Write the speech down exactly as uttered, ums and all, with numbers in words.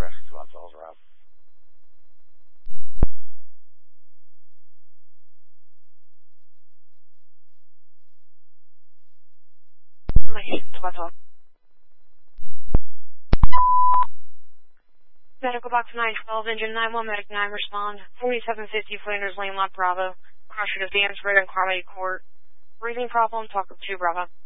Nebraska two Alpha Over out. Medical box nine twelve, engine nine one, medic nine, respond. forty-seven fifty, Flanders Lane, Lot Bravo. Cross street of Dance, Red and Carmody Court. Breathing problem, talk up two, Bravo.